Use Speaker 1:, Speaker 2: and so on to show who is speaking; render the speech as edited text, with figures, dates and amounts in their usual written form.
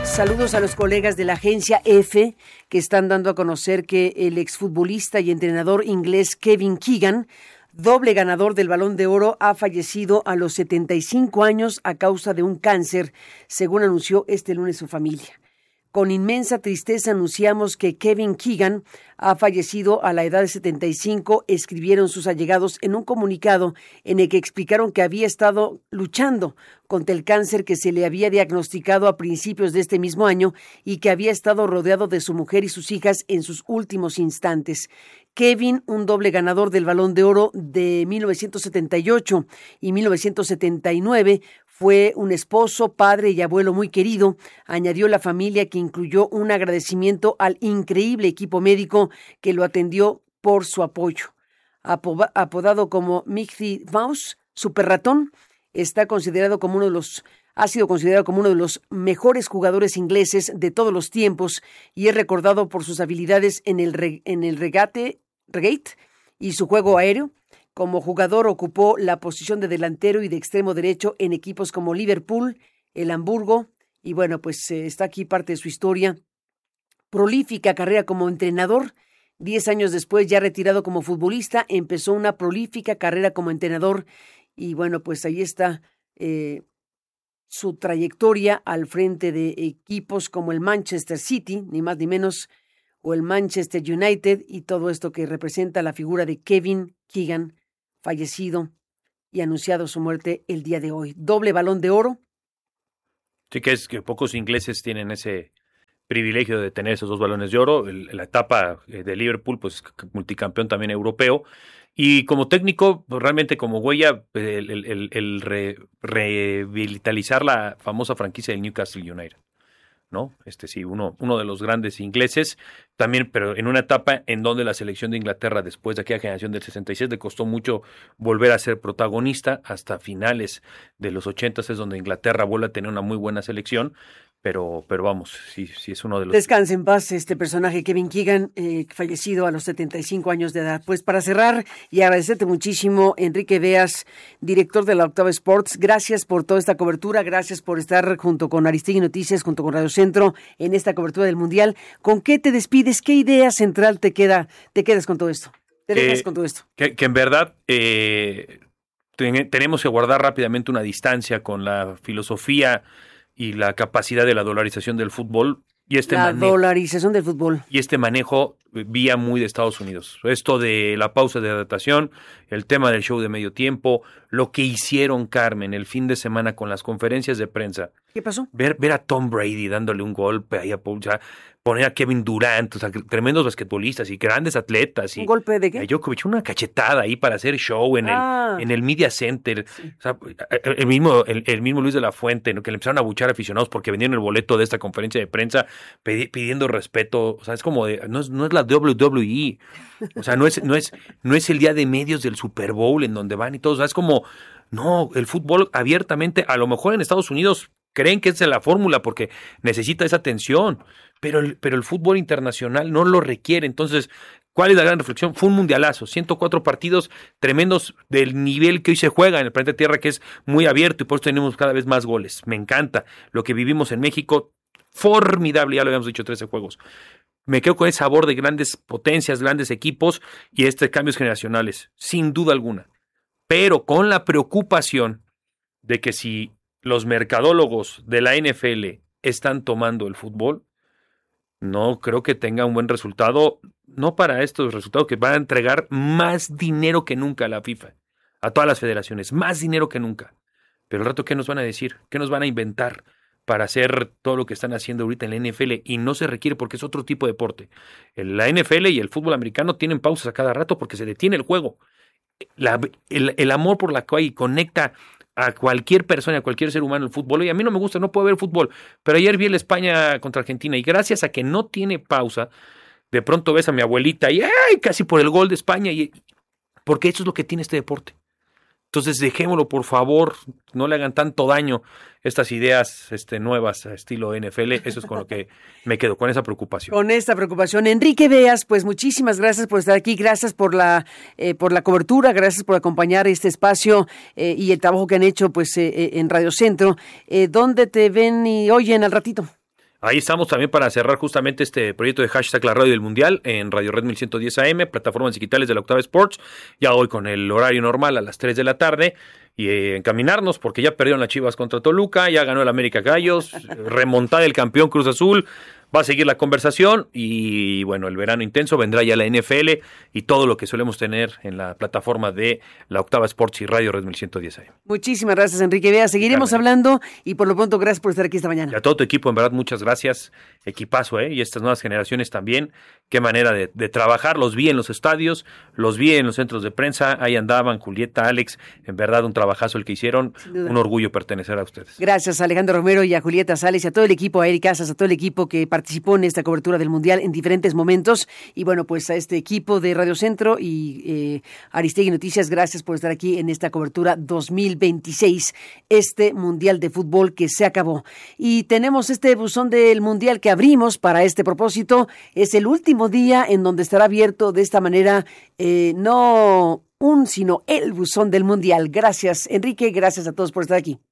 Speaker 1: Saludos a los colegas de la agencia EFE que están dando a conocer que el exfutbolista y entrenador inglés Kevin Keegan, doble ganador del Balón de Oro, ha fallecido a los 75 años a causa de un cáncer, según anunció este lunes su familia. Con inmensa tristeza anunciamos que Kevin Keegan ha fallecido a la edad de 75, escribieron sus allegados en un comunicado en el que explicaron que había estado luchando contra el cáncer que se le había diagnosticado a principios de este mismo año y que había estado rodeado de su mujer y sus hijas en sus últimos instantes. Kevin, un doble ganador del Balón de Oro de 1978 y 1979, fue un esposo, padre y abuelo muy querido, añadió la familia, que incluyó un agradecimiento al increíble equipo médico que lo atendió por su apoyo. Apodado como Mickey Mouse, Super Ratón, ha sido considerado como uno de los mejores jugadores ingleses de todos los tiempos y es recordado por sus habilidades en el regate y su juego aéreo. Como jugador ocupó la posición de delantero y de extremo derecho en equipos como Liverpool, el Hamburgo, y bueno, pues está aquí parte de su historia. Prolífica carrera como entrenador. 10 años después, ya retirado como futbolista, empezó una prolífica carrera como entrenador y bueno, pues ahí está su trayectoria al frente de equipos como el Manchester City, ni más ni menos, o el Manchester United, y todo esto que representa la figura de Kevin Keegan, fallecido y anunciado su muerte el día de hoy. Doble Balón de Oro.
Speaker 2: Sí, que es que pocos ingleses tienen ese privilegio de tener esos dos balones de oro. La etapa de Liverpool, pues multicampeón también europeo. Y como técnico, pues, realmente como huella, revitalizar la famosa franquicia del Newcastle United, ¿no? Sí, uno de los grandes ingleses, también, pero en una etapa en donde la selección de Inglaterra, después de aquella generación del 66, le costó mucho volver a ser protagonista. Hasta finales de los 80 es donde Inglaterra vuelve a tener una muy buena selección, pero vamos, sí es uno de los...
Speaker 1: Descanse en paz este personaje, Kevin Keegan, fallecido a los 75 años de edad. Pues para cerrar y agradecerte muchísimo, Enrique Beas, director de la Octava Sports, gracias por toda esta cobertura, gracias por estar junto con Aristegui Noticias, junto con Radio Centro, en esta cobertura del Mundial. ¿Con qué te despides? ¿Qué idea central te quedas con todo esto? ¿Te dejas con todo esto?
Speaker 2: Que en verdad tenemos que guardar rápidamente una distancia con la filosofía y la capacidad de la dolarización del fútbol y
Speaker 1: dolarización del fútbol.
Speaker 2: Y este manejo vía muy de Estados Unidos. Esto de la pausa de adaptación, el tema del show de medio tiempo, lo que hicieron, Carmen, el fin de semana con las conferencias de prensa.
Speaker 1: ¿Qué pasó?
Speaker 2: Ver a Tom Brady dándole un golpe ahí poner a Kevin Durant, tremendos basquetbolistas y grandes atletas.
Speaker 1: ¿Un golpe de qué?
Speaker 2: A Djokovic, una cachetada ahí para hacer show en el Media Center. Sí. O sea, el mismo Luis de la Fuente, ¿no? Que le empezaron a abuchar aficionados porque vendieron el boleto de esta conferencia de prensa pidiendo respeto. O sea, es como no es la WWE. O sea, no es el día de medios del Super Bowl en donde van y todo. O sea, es como, no, el fútbol abiertamente, a lo mejor en Estados Unidos creen que esa es la fórmula porque necesita esa atención, pero el fútbol internacional no lo requiere. Entonces, ¿cuál es la gran reflexión? Fue un mundialazo, 104 partidos tremendos del nivel que hoy se juega en el planeta Tierra, que es muy abierto y por eso tenemos cada vez más goles. Me encanta lo que vivimos en México, formidable, ya lo habíamos dicho, 13 juegos. Me quedo con ese sabor de grandes potencias, grandes equipos y cambios generacionales, sin duda alguna. Pero con la preocupación de que si los mercadólogos de la NFL están tomando el fútbol, no creo que tenga un buen resultado, no para estos resultados que van a entregar más dinero que nunca a la FIFA, a todas las federaciones, más dinero que nunca. Pero el rato, ¿qué nos van a decir? ¿Qué nos van a inventar para hacer todo lo que están haciendo ahorita en la NFL? Y no se requiere porque es otro tipo de deporte. La NFL y el fútbol americano tienen pausas a cada rato porque se detiene el juego. El amor por la cual conecta a cualquier persona, a cualquier ser humano el fútbol. Y a mí no me gusta, no puedo ver fútbol, pero ayer vi el España contra Argentina y gracias a que no tiene pausa, de pronto ves a mi abuelita y ¡ay! Casi por el gol de España, porque eso es lo que tiene este deporte. Entonces dejémoslo, por favor, no le hagan tanto daño estas ideas nuevas estilo NFL. Eso es con lo que me quedo, con esa preocupación.
Speaker 1: Con esta preocupación. Enrique Beas, pues muchísimas gracias por estar aquí, gracias por la cobertura, gracias por acompañar este espacio y el trabajo que han hecho pues en Radio Centro. ¿Dónde te ven y oyen al ratito?
Speaker 2: Ahí estamos también para cerrar justamente este proyecto de hashtag La Radio del Mundial en Radio Red 1110 AM, plataformas digitales de la Octava Sports, ya hoy con el horario normal a las 3 de la tarde, y encaminarnos porque ya perdieron las Chivas contra Toluca, ya ganó el América Gallos, remontada el campeón Cruz Azul. Va a seguir la conversación y bueno, el verano intenso, vendrá ya la NFL y todo lo que solemos tener en la plataforma de la Octava Sports y Radio Red 1110 AM.
Speaker 1: Muchísimas gracias, Enrique Vea. Seguiremos hablando y por lo pronto gracias por estar aquí esta mañana.
Speaker 2: Y a todo tu equipo, en verdad, muchas gracias. Equipazo, y estas nuevas generaciones también. Qué manera de trabajar. Los vi en los estadios, los vi en los centros de prensa. Ahí andaban Julieta, Alex. En verdad, un trabajazo el que hicieron. Un orgullo pertenecer a ustedes.
Speaker 1: Gracias a Alejandro Romero y a Julieta Sales y a todo el equipo, a Eric Casas, a todo el equipo que participó en esta cobertura del Mundial en diferentes momentos. Y bueno, pues a este equipo de Radio Centro y Aristegui Noticias, gracias por estar aquí en esta cobertura 2026, este Mundial de Fútbol que se acabó. Y tenemos este buzón del Mundial que abrimos para este propósito. Es el último día en donde estará abierto de esta manera, no sino el buzón del Mundial. Gracias, Enrique, gracias a todos por estar aquí.